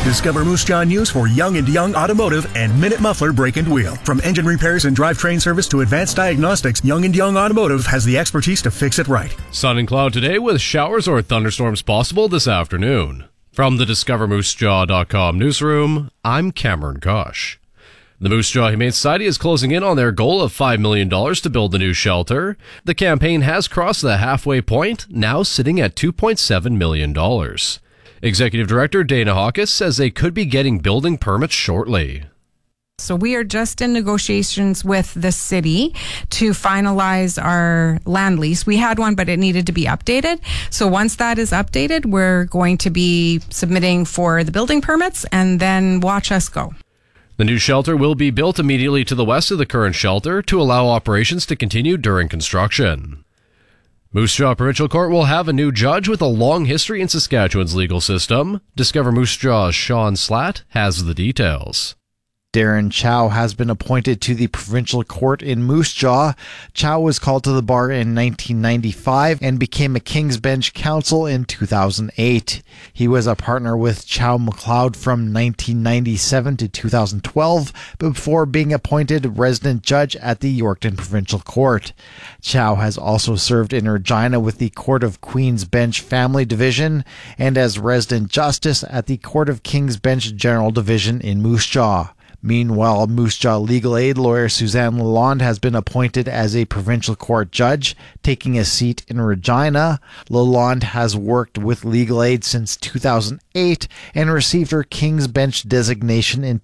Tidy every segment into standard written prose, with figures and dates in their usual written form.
Discover Moose Jaw News for Young and Young Automotive and Minute Muffler Brake and Wheel. From engine repairs and drivetrain service to advanced diagnostics, Young and Young Automotive has the expertise to fix it right. Sun and cloud today with showers or thunderstorms possible this afternoon. From the DiscoverMooseJaw.com newsroom, I'm Cameron Kosh. The Moose Jaw Humane Society is closing in on their goal of $5 million to build the new shelter. The campaign has crossed the halfway point, now sitting at $2.7 million. Executive Director Dana Hawkes says they could be getting building permits shortly. So we are just in negotiations with the city to finalize our land lease. We had one, but it needed to be updated. So once that is updated, we're going to be submitting for the building permits and then watch us go. The new shelter will be built immediately to the west of the current shelter to allow operations to continue during construction. Moose Jaw Provincial Court will have a new judge with a long history in Saskatchewan's legal system. Discover Moose Jaw's Sean Slatt has the details. Darren Chow has been appointed to the provincial court in Moose Jaw. Chow was called to the bar in 1995 and became a King's Bench counsel in 2008. He was a partner with Chow McLeod from 1997 to 2012 before being appointed resident judge at the Yorkton Provincial Court. Chow has also served in Regina with the Court of Queen's Bench Family Division and as resident justice at the Court of King's Bench General Division in Moose Jaw. Meanwhile, Moose Jaw legal aid lawyer Suzanne Lalonde has been appointed as a provincial court judge, taking a seat in Regina. Lalonde has worked with legal aid since 2008 and received her King's Bench designation in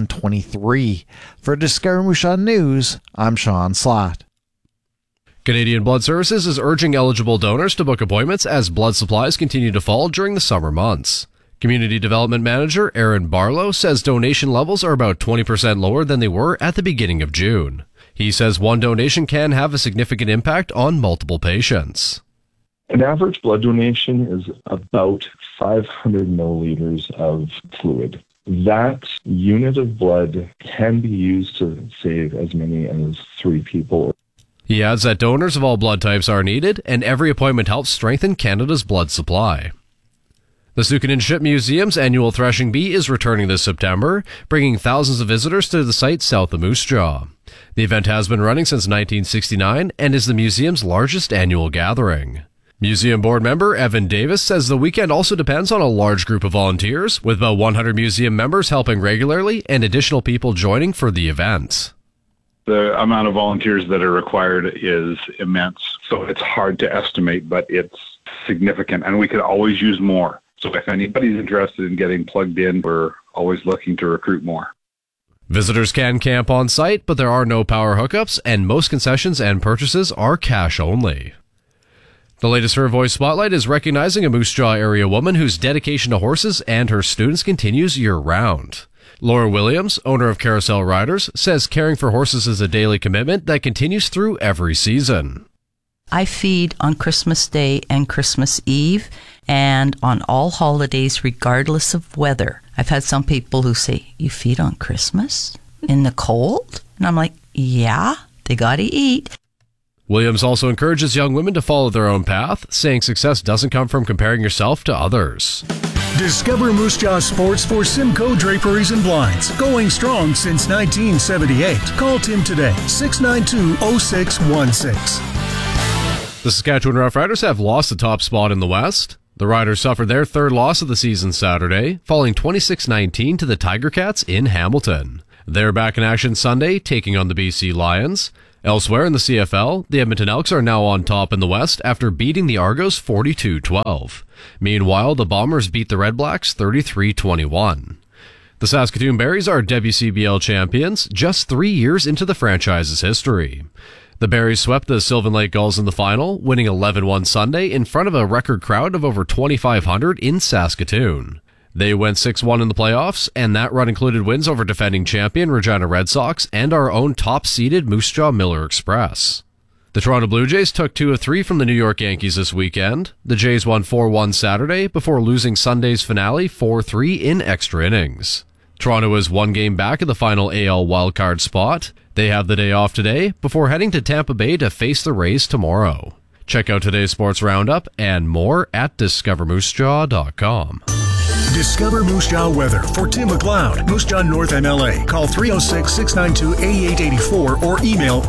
2023. For Discover Moose Jaw News, I'm Sean Slatt. Canadian Blood Services is urging eligible donors to book appointments as blood supplies continue to fall during the summer months. Community Development Manager Aaron Barlow says donation levels are about 20% lower than they were at the beginning of June. He says one donation can have a significant impact on multiple patients. An average blood donation is about 500 milliliters of fluid. That unit of blood can be used to save as many as 3 people. He adds that donors of all blood types are needed, and every appointment helps strengthen Canada's blood supply. The Sookenan Museum's annual Threshing Bee is returning this September, bringing thousands of visitors to the site south of Moose Jaw. The event has been running since 1969 and is the museum's largest annual gathering. Museum board member Evan Davis says the weekend also depends on a large group of volunteers, with about 100 museum members helping regularly and additional people joining for the event. The amount of volunteers that are required is immense, so it's hard to estimate, but it's significant, and we could always use more. So if anybody's interested in getting plugged in, we're always looking to recruit more. Visitors can camp on site, but there are no power hookups, and most concessions and purchases are cash only. The latest Her Voice Spotlight is recognizing a Moose Jaw area woman whose dedication to horses and her students continues year-round. Laura Williams, owner of Carousel Riders, says caring for horses is a daily commitment that continues through every season. I feed on Christmas Day and Christmas Eve and on all holidays regardless of weather. I've had some people who say, "You feed on Christmas? In the cold?" And I'm like, yeah, they gotta eat. Williams also encourages young women to follow their own path, saying success doesn't come from comparing yourself to others. Discover Moose Jaw Sports for Simcoe Draperies and Blinds. Going strong since 1978. Call Tim today, 692-0616. The Saskatchewan Roughriders have lost the top spot in the West. The Riders suffered their third loss of the season Saturday, falling 26-19 to the Tiger Cats in Hamilton. They're back in action Sunday, taking on the BC Lions. Elsewhere in the CFL, the Edmonton Elks are now on top in the West after beating the Argos 42-12. Meanwhile, the Bombers beat the Red Blacks 33-21. The Saskatoon Berries are WCBL champions just 3 years into the franchise's history. The Berries swept the Sylvan Lake Gulls in the final, winning 11-1 Sunday in front of a record crowd of over 2,500 in Saskatoon. They went 6-1 in the playoffs, and that run included wins over defending champion Regina Red Sox and our own top-seeded Moose Jaw Miller Express. The Toronto Blue Jays took 2 of 3 from the New York Yankees this weekend. The Jays won 4-1 Saturday before losing Sunday's finale 4-3 in extra innings. Toronto is 1 game back in the final AL wildcard spot. They have the day off today before heading to Tampa Bay to face the Rays tomorrow. Check out today's sports roundup and more at DiscoverMooseJaw.com. Discover Moose Jaw weather for Tim McLeod, Moose Jaw North MLA. Call 306-692-8884 or email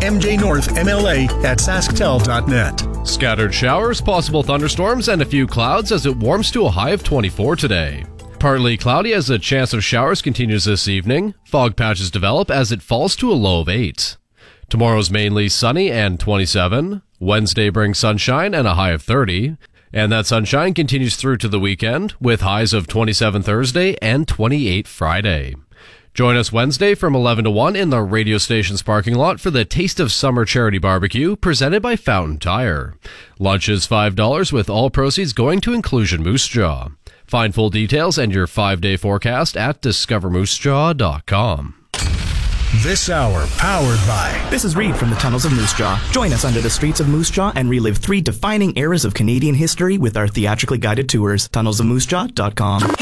mjnorthmla@sasktel.net. Scattered showers, possible thunderstorms, and a few clouds as it warms to a high of 24 today. Partly cloudy as a chance of showers continues this evening. Fog patches develop as it falls to a low of 8. Tomorrow's mainly sunny and 27. Wednesday brings sunshine and a high of 30. And that sunshine continues through to the weekend with highs of 27 Thursday and 28 Friday. Join us Wednesday from 11 to 1 in the radio station's parking lot for the Taste of Summer charity barbecue presented by Fountain Tire. Lunch is $5 with all proceeds going to Inclusion Moose Jaw. Find full details and your 5-day forecast at discovermoosejaw.com. This hour powered by... This is Reed from the Tunnels of Moose Jaw. Join us under the streets of Moose Jaw and relive 3 defining eras of Canadian history with our theatrically guided tours. tunnelsofmoosejaw.com.